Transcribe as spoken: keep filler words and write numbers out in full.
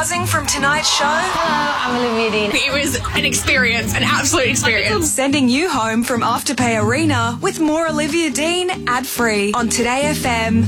buzzing from tonight's show? Hello, I'm Olivia Dean. It was an experience, an absolute experience. Sending you home from Afterpay Arena with more Olivia Dean ad-free on Today F M.